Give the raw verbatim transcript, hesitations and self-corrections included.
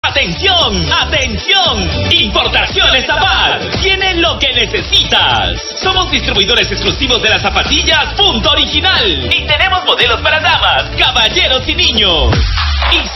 ¡Atención! ¡Atención! Importaciones Zapar. Tienes lo que necesitas. Somos distribuidores exclusivos de las zapatillas Punto Original. Y tenemos modelos para damas, caballeros y niños.